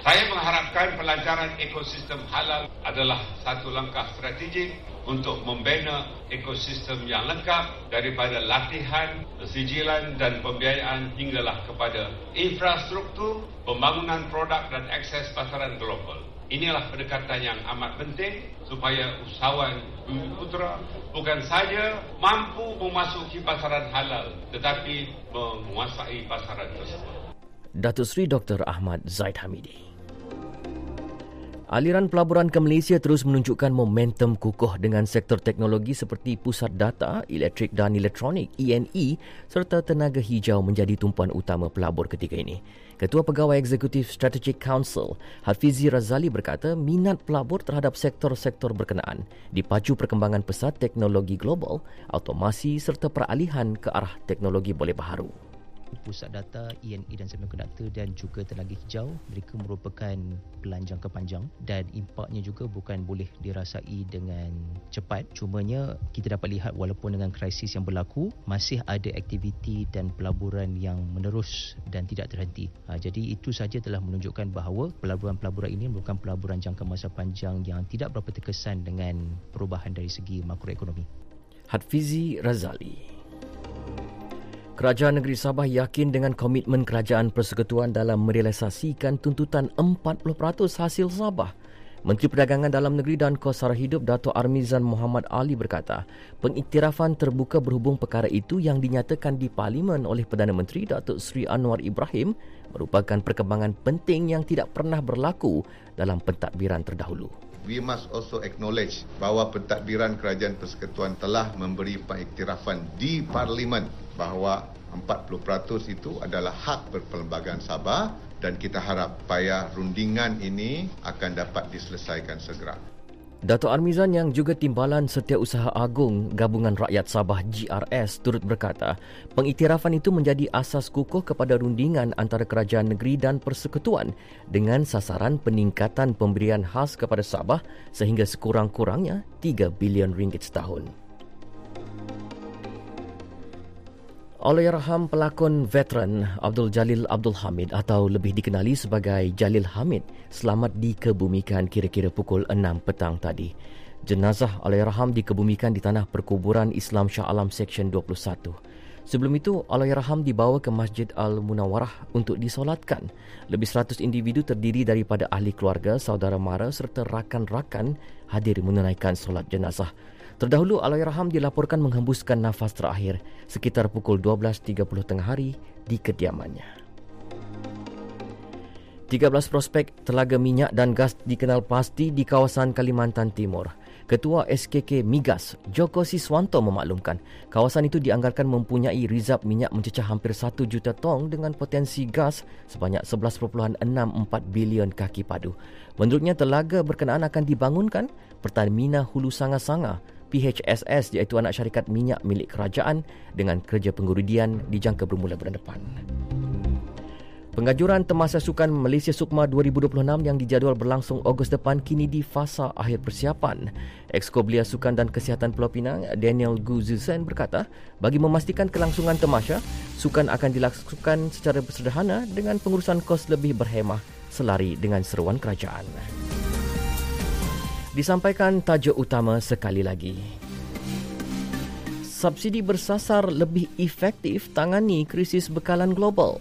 Saya mengharapkan pelancaran ekosistem halal adalah satu langkah strategik untuk membina ekosistem yang lengkap daripada latihan, sijilan dan pembiayaan hinggalah kepada infrastruktur, pembangunan produk dan akses pasaran global. Inilah pendekatan yang amat penting supaya usahawan Bumi Putra bukan saja mampu memasuki pasaran halal tetapi menguasai pasaran tersebut. Datuk Seri Dr. Ahmad Zaid Hamidi. Aliran pelaburan ke Malaysia terus menunjukkan momentum kukuh dengan sektor teknologi seperti pusat data, elektrik dan elektronik (ENE) serta tenaga hijau menjadi tumpuan utama pelabur ketika ini. Ketua Pegawai Eksekutif Strategic Council, Hafizi Razali berkata minat pelabur terhadap sektor-sektor berkenaan dipacu perkembangan pesat teknologi global, automasi serta peralihan ke arah teknologi boleh baharu. Pusat data, ENE dan semikonduktor dan juga tenaga hijau, mereka merupakan pelan jangka panjang dan impaknya juga bukan boleh dirasai dengan cepat. Cumanya kita dapat lihat walaupun dengan krisis yang berlaku, masih ada aktiviti dan pelaburan yang menerus dan tidak terhenti. Jadi itu saja telah menunjukkan bahawa pelaburan-pelaburan ini merupakan pelaburan jangka masa panjang yang tidak berapa terkesan dengan perubahan dari segi makroekonomi. Hafizi Razali. Kerajaan Negeri Sabah yakin dengan komitmen Kerajaan Persekutuan dalam merealisasikan tuntutan 40% hasil Sabah. Menteri Perdagangan Dalam Negeri dan Kos Sara Hidup Dato' Armizan Muhammad Ali berkata, pengiktirafan terbuka berhubung perkara itu yang dinyatakan di Parlimen oleh Perdana Menteri Datuk Seri Anwar Ibrahim merupakan perkembangan penting yang tidak pernah berlaku dalam pentadbiran terdahulu. We must also acknowledge bahawa pentadbiran Kerajaan Persekutuan telah memberi pengiktirafan di Parlimen bahawa 40% itu adalah hak berperlembagaan Sabah dan kita harap supaya rundingan ini akan dapat diselesaikan segera. Dato' Armizan yang juga Timbalan Setiausaha Agung Gabungan Rakyat Sabah GRS turut berkata, pengiktirafan itu menjadi asas kukuh kepada rundingan antara kerajaan negeri dan persekutuan dengan sasaran peningkatan pemberian khas kepada Sabah sehingga sekurang-kurangnya RM3 bilion setahun. Allahyarham pelakon veteran Abdul Jalil Abdul Hamid atau lebih dikenali sebagai Jalil Hamid selamat dikebumikan kira-kira pukul 6 petang tadi. Jenazah Allahyarham dikebumikan di Tanah Perkuburan Islam Shah Alam Seksyen 21. Sebelum itu, Allahyarham dibawa ke Masjid Al-Munawarah untuk disolatkan. Lebih 100 individu terdiri daripada ahli keluarga, saudara mara serta rakan-rakan hadir menunaikan solat jenazah. Terdahulu, Allahyarham dilaporkan menghembuskan nafas terakhir sekitar pukul 12.30 tengah hari di kediamannya. 13 prospek telaga minyak dan gas dikenal pasti di kawasan Kalimantan Timur. Ketua SKK Migas, Joko Siswanto memaklumkan kawasan itu dianggarkan mempunyai rizab minyak mencecah hampir 1 juta tong dengan potensi gas sebanyak 11.64 bilion kaki padu. Menurutnya, telaga berkenaan akan dibangunkan Pertamina Hulu Sanga-Sanga PHSS iaitu anak syarikat minyak milik kerajaan dengan kerja pengurudian dijangka bermula bulan depan. Pengajuran Temasya Sukan Malaysia Sukma 2026 yang dijadual berlangsung Ogos depan kini di fasa akhir persiapan. Exco Belia Sukan dan Kesihatan Pulau Pinang Daniel Guzusen berkata, bagi memastikan kelangsungan Temasya, sukan akan dilakukan secara sederhana dengan pengurusan kos lebih berhemah selari dengan seruan kerajaan. Disampaikan tajuk utama sekali lagi. Subsidi bersasar lebih efektif tangani krisis bekalan global.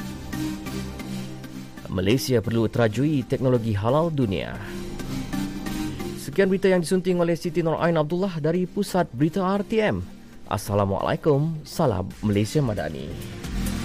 Malaysia perlu terajui teknologi halal dunia. Sekian berita yang disunting oleh Siti Norain Abdullah dari Pusat Berita RTM. Assalamualaikum, salam Malaysia Madani.